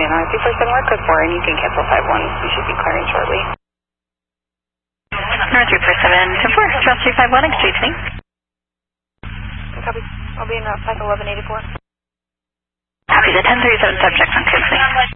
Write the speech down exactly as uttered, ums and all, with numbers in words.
N R two four seven, work with four, and you can cancel five one. You should be clearing shortly. North three four seven, ten four, Trail three five one, X-ray to me. Copy. I'll be in route five eleven eighty-four. Copy the ten thirty-seven subject on code, please.